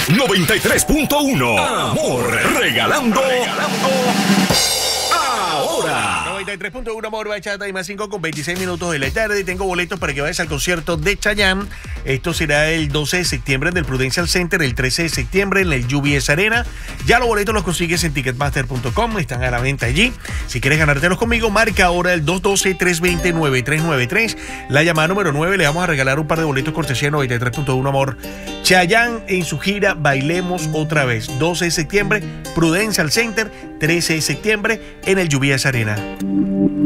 93.1. Amor, regalando ahora. 93.1 Amor Bachata y más 5 con 26 minutos de la tarde. Tengo boletos para que vayas al concierto de Chayanne. Esto será el 12 de septiembre en el Prudential Center, el 13 de septiembre en el UBS Arena. Ya los boletos los consigues en ticketmaster.com, están a la venta allí. Si quieres ganártelos conmigo, marca ahora el 212-320-9393. La llamada número 9, le vamos a regalar un par de boletos cortesía 93.1 Amor. Chayanne en su gira Bailemos Otra Vez. 12 de septiembre, Prudential Center, 13 de septiembre en el UBS Arena.